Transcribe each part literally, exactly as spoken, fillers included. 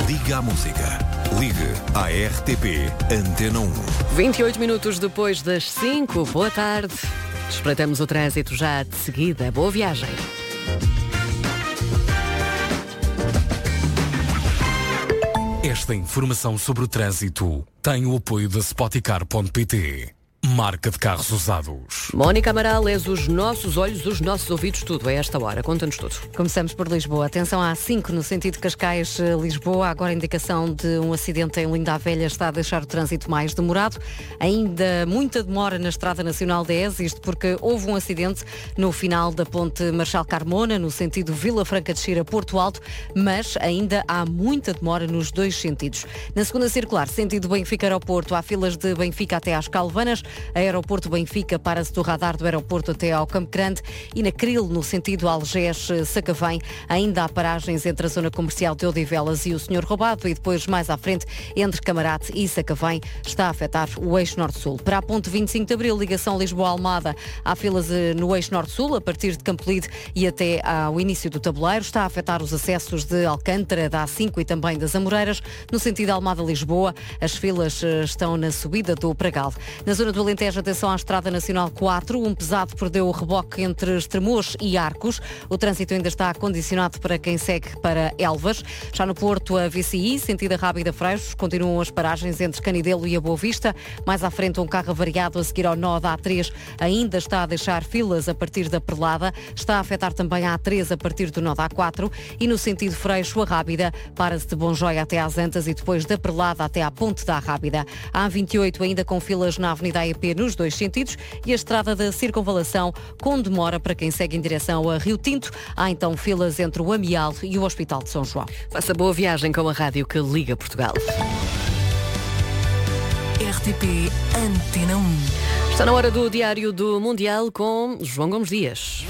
Liga à música. Ligue à R T P Antena um. vinte e oito minutos depois das cinco. Boa tarde. Espreitamos o trânsito já de seguida. Boa viagem. Esta informação sobre o trânsito tem o apoio da Spoticar ponto pt. Marca de carros usados. Mónica Amaral, és os nossos olhos, os nossos ouvidos, tudo a esta hora. Conta-nos tudo. Começamos por Lisboa. Atenção à A cinco no sentido de Cascais-Lisboa. Agora a indicação de um acidente em Linda a Velha está a deixar o trânsito mais demorado. Ainda muita demora na Estrada Nacional dez, isto porque houve um acidente no final da ponte Marchal Carmona, no sentido Vila Franca de Xira, Porto Alto, mas ainda há muita demora nos dois sentidos. Na segunda circular, sentido Benfica-Aeroporto, há filas de Benfica até às Calvanas. Aeroporto Benfica para-se do radar do aeroporto até ao Campo Grande, e na Cril, no sentido Algés-Sacavém, ainda há paragens entre a zona comercial de Odivelas e o Senhor Roubado, e depois mais à frente, entre Camarate e Sacavém, está a afetar o eixo Norte-Sul. Para a ponte vinte e cinco de Abril, ligação Lisboa-Almada, há filas no eixo Norte-Sul, a partir de Campolide e até ao início do tabuleiro. Está a afetar os acessos de Alcântara, da A cinco e também das Amoreiras. No sentido Almada-Lisboa, as filas estão na subida do Pragal. Na zona do Alentejo, atenção à Estrada Nacional quatro, um pesado perdeu o reboque entre Estremoz e Arcos. O trânsito ainda está condicionado para quem segue para Elvas. Já no Porto, a V C I, sentido Rábida Freixos, continuam as paragens entre Canidelo e a Boa Vista. Mais à frente, um carro avariado a seguir ao nó da A três ainda está a deixar filas a partir da Perlada. Está a afetar também a A três a partir do nó da A quatro. E no sentido Freixo, a Rábida para-se de Bonjóia até às Antas e depois da Perlada até à Ponte da Rábida. A A vinte e oito ainda com filas na Avenida A E P nos dois sentidos, e a estrada da Circunvalação com demora para quem segue em direção a Rio Tinto. Há então filas entre o Amial e o Hospital de São João. Faça boa viagem com a rádio que liga Portugal. R T P Antena um. Está na hora do Diário do Mundial com João Gomes Dias.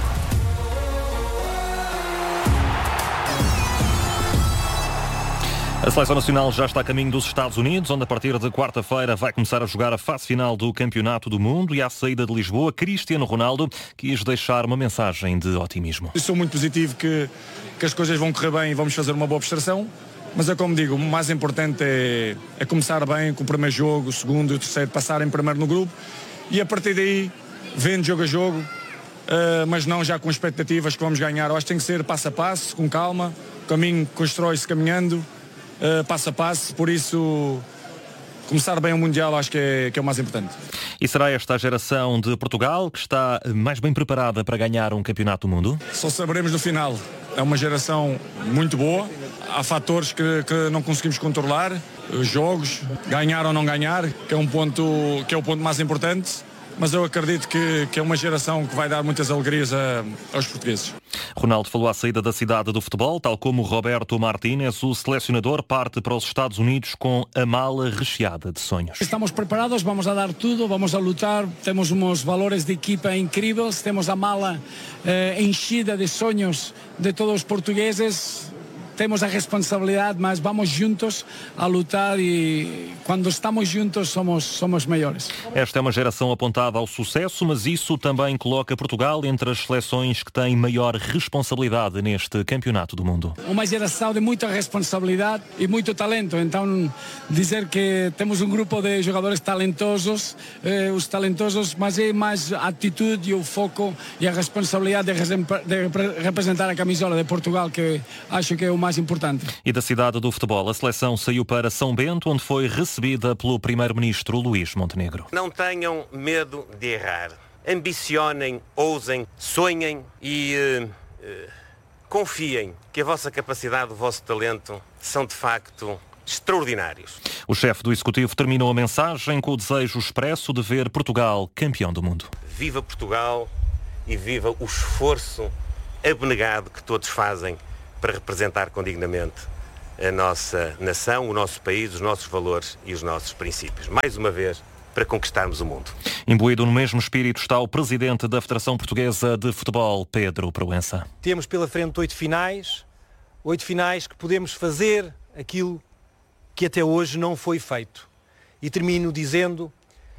A Seleção Nacional já está a caminho dos Estados Unidos, onde a partir de quarta-feira vai começar a jogar a fase final do Campeonato do Mundo, e à saída de Lisboa, Cristiano Ronaldo quis deixar uma mensagem de otimismo. Eu sou muito positivo que, que as coisas vão correr bem e vamos fazer uma boa prestação, mas é como digo, o mais importante é, é começar bem com o primeiro jogo, o segundo e o terceiro, passarem primeiro no grupo, e a partir daí, vendo jogo a jogo, uh, mas não já com expectativas que vamos ganhar. Eu acho que tem que ser passo a passo, com calma, o caminho constrói-se caminhando, Uh, passo a passo, por isso começar bem o Mundial acho que é, que é o mais importante. E será esta a geração de Portugal que está mais bem preparada para ganhar um campeonato do mundo? Só saberemos no final. É uma geração muito boa, há fatores que, que não conseguimos controlar, os jogos, ganhar ou não ganhar, que é um ponto, que é o ponto mais importante, mas eu acredito que, que é uma geração que vai dar muitas alegrias a, aos portugueses. Ronaldo falou à saída da cidade do futebol, tal como Roberto Martínez, o selecionador parte para os Estados Unidos com a mala recheada de sonhos. Estamos preparados, vamos a dar tudo, vamos a lutar, temos uns valores de equipa incríveis, temos a mala eh, enchida de sonhos de todos os portugueses. Temos a responsabilidade, mas vamos juntos a lutar, e quando estamos juntos somos, somos melhores. Esta é uma geração apontada ao sucesso, mas isso também coloca Portugal entre as seleções que têm maior responsabilidade neste campeonato do mundo. Uma geração de muita responsabilidade e muito talento, então dizer que temos um grupo de jogadores talentosos, eh, os talentosos, mas é mais a atitude e o foco e a responsabilidade de, de representar a camisola de Portugal, que acho que é o mais mais importante. E da cidade do futebol, a seleção saiu para São Bento, onde foi recebida pelo primeiro-ministro Luís Montenegro. Não tenham medo de errar. Ambicionem, ousem, sonhem e uh, uh, confiem que a vossa capacidade, o vosso talento são de facto extraordinários. O chefe do Executivo terminou a mensagem com o desejo expresso de ver Portugal campeão do mundo. Viva Portugal e viva o esforço abnegado que todos fazem para representar condignamente a nossa nação, o nosso país, os nossos valores e os nossos princípios. Mais uma vez, para conquistarmos o mundo. Imbuído no mesmo espírito está o presidente da Federação Portuguesa de Futebol, Pedro Proença. Temos pela frente oito finais, oito finais que podemos fazer aquilo que até hoje não foi feito. E termino dizendo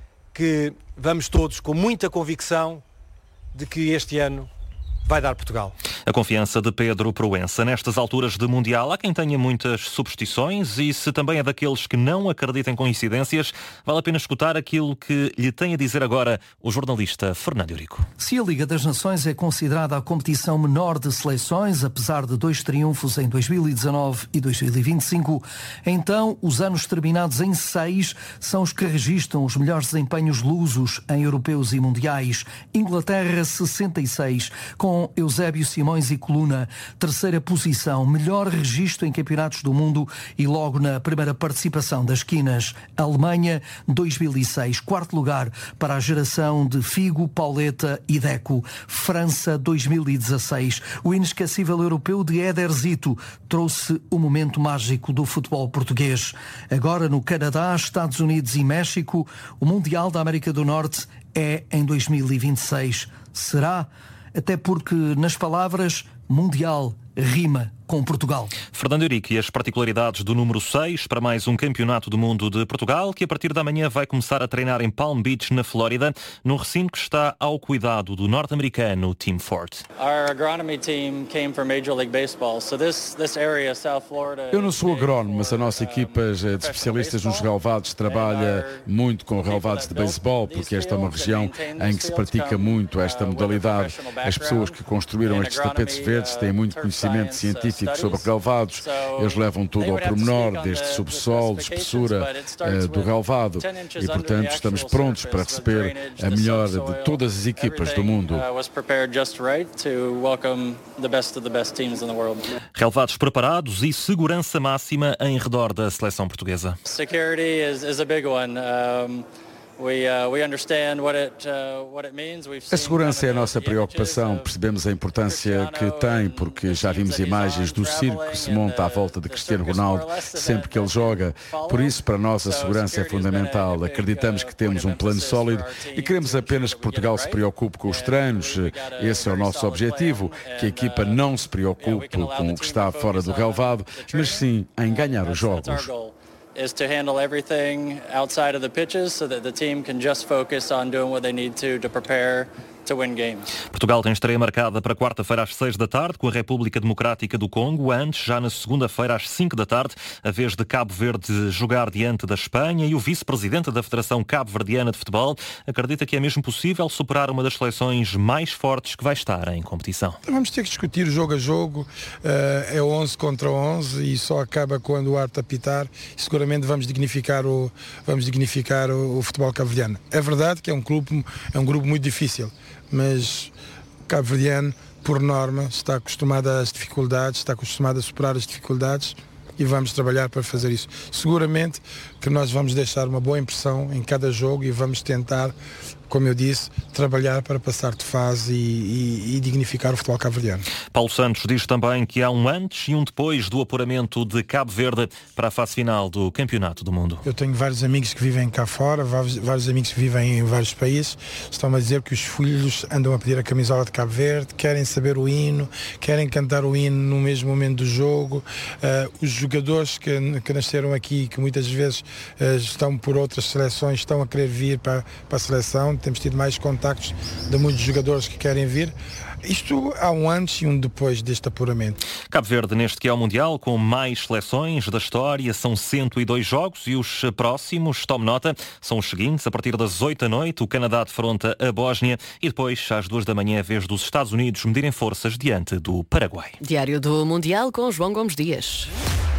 que vamos todos com muita convicção de que este ano vai dar Portugal. A confiança de Pedro Proença. Nestas alturas de Mundial, há quem tenha muitas superstições e se também é daqueles que não acreditam em coincidências, vale a pena escutar aquilo que lhe tem a dizer agora o jornalista Fernando Eurico. Se a Liga das Nações é considerada a competição menor de seleções, apesar de dois triunfos em dois mil e dezanove e dois mil e vinte e cinco, então os anos terminados em seis são os que registram os melhores desempenhos lusos em europeus e mundiais. Inglaterra sessenta e seis, com Eusébio Simões e Coluna. Terceira posição, melhor registro em campeonatos do mundo e logo na primeira participação das quinas. Alemanha, dois mil e seis, quarto lugar para a geração de Figo, Pauleta e Deco. França, dois mil e dezasseis, o inesquecível europeu de Éder Zito trouxe o momento mágico do futebol português. Agora no Canadá, Estados Unidos e México, o Mundial da América do Norte é em dois mil e vinte e seis. Será? Até porque nas palavras Mundial rima com Portugal. Fernando Eurico e as particularidades do número seis para mais um Campeonato do Mundo de Portugal, que a partir da manhã vai começar a treinar em Palm Beach, na Flórida, num recinto que está ao cuidado do norte-americano Tim Ford. Eu não sou agrónomo, mas a nossa equipa de especialistas nos relevados trabalha muito com relevados de beisebol, porque esta é uma região em que se pratica muito esta modalidade. As pessoas que construíram estes tapetes verdes têm muito conhecimento científico sobre relevados. Eles levam tudo ao pormenor, desde subsolo, espessura uh, do relevado e, portanto, estamos prontos para receber a melhor de todas as equipas do mundo. Relevados preparados e segurança máxima em redor da seleção portuguesa. A segurança é a nossa preocupação, percebemos a importância que tem, porque já vimos imagens do circo que se monta à volta de Cristiano Ronaldo sempre que ele joga. Por isso, para nós, a segurança é fundamental. Acreditamos que temos um plano sólido e queremos apenas que Portugal se preocupe com os treinos. Esse é o nosso objetivo, que a equipa não se preocupe com o que está fora do relevado, mas sim em ganhar os jogos. Is to handle everything outside of the pitches so that the team can just focus on doing what they need to to prepare to win games. Portugal tem estreia marcada para quarta-feira às seis da tarde com a República Democrática do Congo. Antes, já na segunda-feira às cinco da tarde, a vez de Cabo Verde jogar diante da Espanha, e o vice-presidente da Federação Cabo-Verdiana de Futebol acredita que é mesmo possível superar uma das seleções mais fortes que vai estar em competição. Vamos ter que discutir jogo a jogo, uh, é onze contra onze e só acaba quando o árbitro apitar. Seguramente vamos dignificar o, vamos dignificar o, o futebol cabo-verdiano. É verdade que é um clube, é um grupo muito difícil, mas o cabo-verdiano, por norma, está acostumado às dificuldades, está acostumado a superar as dificuldades e vamos trabalhar para fazer isso. Seguramente que nós vamos deixar uma boa impressão em cada jogo e vamos tentar, como eu disse, trabalhar para passar de fase e, e, e dignificar o futebol cabo-verdiano. Paulo Santos diz também que há um antes e um depois do apuramento de Cabo Verde para a fase final do Campeonato do Mundo. Eu tenho vários amigos que vivem cá fora, vários, vários amigos que vivem em vários países, estão-me a dizer que os filhos andam a pedir a camisola de Cabo Verde, querem saber o hino, querem cantar o hino no mesmo momento do jogo. Uh, os jogadores que, que nasceram aqui, que muitas vezes uh, estão por outras seleções, estão a querer vir para, para a seleção. Temos tido mais contactos de muitos jogadores que querem vir. Isto há um antes e um depois deste apuramento. Cabo Verde neste que é o Mundial, com mais seleções da história, são cento e dois jogos e os próximos, tome nota, são os seguintes: a partir das oito da noite, o Canadá defronta a Bósnia e depois, às duas da manhã, a vez dos Estados Unidos medirem forças diante do Paraguai. Diário do Mundial com João Gomes Dias.